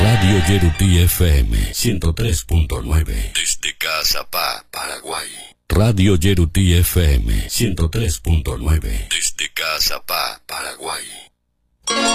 Radio Yerutí FM 103.9. Desde Casa Pa, Paraguay. Radio Yerutí FM 103.9. Desde Casa Pa, Paraguay.